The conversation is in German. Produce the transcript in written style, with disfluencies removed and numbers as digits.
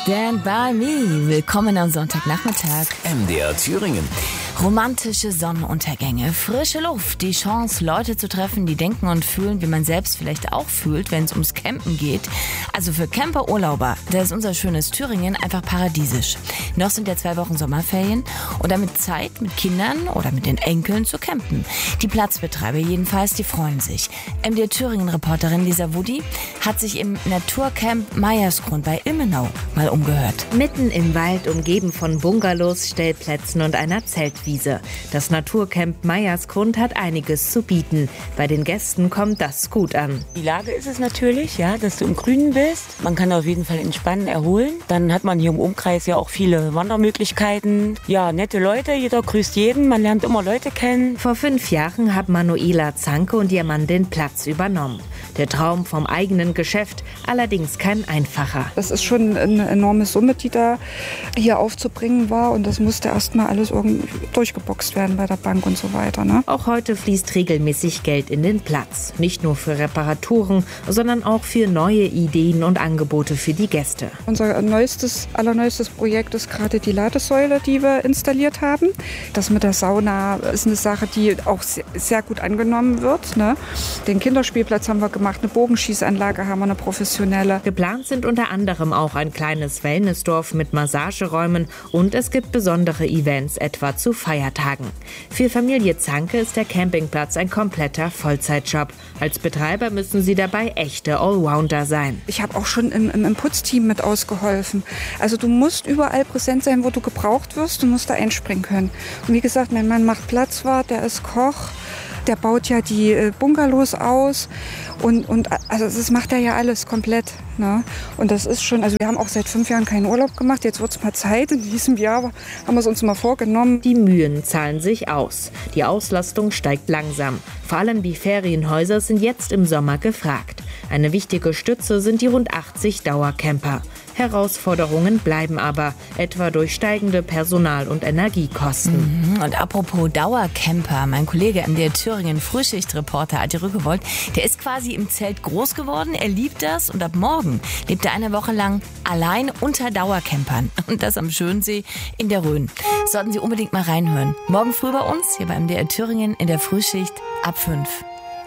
Stand by me. Willkommen am Sonntagnachmittag. MDR Thüringen. Romantische Sonnenuntergänge, frische Luft, die Chance, Leute zu treffen, die denken und fühlen, wie man selbst vielleicht auch fühlt, wenn es ums Campen geht. Also für Camper-Urlauber, da ist unser schönes Thüringen einfach paradiesisch. Noch sind ja 2 Wochen Sommerferien und damit Zeit, mit Kindern oder mit den Enkeln zu campen. Die Platzbetreiber jedenfalls, die freuen sich. MDR Thüringen-Reporterin Lisa Wudi hat sich im Naturcamp Meiersgrund bei Ilmenau mal umgehört. Mitten im Wald, umgeben von Bungalows, Stellplätzen und einer Zeltwiese. Das Naturcamp Meiersgrund hat einiges zu bieten. Bei den Gästen kommt das gut an. Die Lage ist es natürlich, ja, dass du im Grünen bist. Man kann auf jeden Fall entspannen, erholen. Dann hat man hier im Umkreis ja auch viele Wandermöglichkeiten. Ja, nette Leute, jeder grüßt jeden, man lernt immer Leute kennen. Vor 5 Jahren haben Manuela Zanke und ihr Mann den Platz übernommen. Der Traum vom eigenen Geschäft, allerdings kein einfacher. Das ist schon eine enorme Summe, die da hier aufzubringen war. Und das musste erstmal alles irgendwie durchgeboxt werden bei der Bank und so weiter. Ne? Auch heute fließt regelmäßig Geld in den Platz. Nicht nur für Reparaturen, sondern auch für neue Ideen und Angebote für die Gäste. Unser allerneuestes Projekt ist gerade die Ladesäule, die wir installiert haben. Das mit der Sauna ist eine Sache, die auch sehr gut angenommen wird. Ne? Den Kinderspielplatz haben wir gemacht, eine Bogenschießanlage haben wir, eine professionelle. Geplant sind unter anderem auch ein kleines Wellnessdorf mit Massageräumen und es gibt besondere Events, etwa zu Feiertagen. Für Familie Zanke ist der Campingplatz ein kompletter Vollzeitjob. Als Betreiber müssen sie dabei echte Allrounder sein. Ich habe auch schon im Putzteam mit ausgeholfen. Also du musst überall präsent sein, wo du gebraucht wirst. Du musst da einspringen können. Und wie gesagt, mein Mann macht Platzwart, der ist Koch. Der baut ja die Bungalows aus und also das macht er ja alles komplett. Ne? Und das ist schon, also wir haben auch seit 5 Jahren keinen Urlaub gemacht. Jetzt wird es mal Zeit. In diesem Jahr haben wir es uns mal vorgenommen. Die Mühen zahlen sich aus. Die Auslastung steigt langsam. Vor allem die Ferienhäuser sind jetzt im Sommer gefragt. Eine wichtige Stütze sind die rund 80 Dauercamper. Herausforderungen bleiben aber, etwa durch steigende Personal- und Energiekosten. Und apropos Dauercamper, mein Kollege MDR Thüringen Frühschichtreporter Adi Rückewold, der ist quasi im Zelt groß geworden, er liebt das und ab morgen lebt er eine Woche lang allein unter Dauercampern und das am Schönsee in der Rhön. Sollten Sie unbedingt mal reinhören. Morgen früh bei uns, hier bei MDR Thüringen in der Frühschicht ab 5.